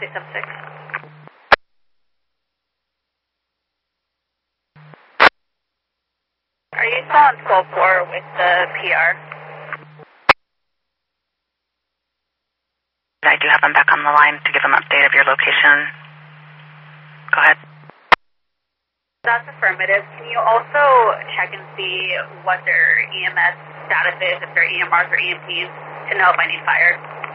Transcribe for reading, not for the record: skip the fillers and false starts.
376. Are you still on 12-4 with the PR? I do have them back on the line to give them an update of your location. Go ahead. That's affirmative. Can you also check and see what their EMS status is, if they're EMRs or EMPs, to know if I need fire?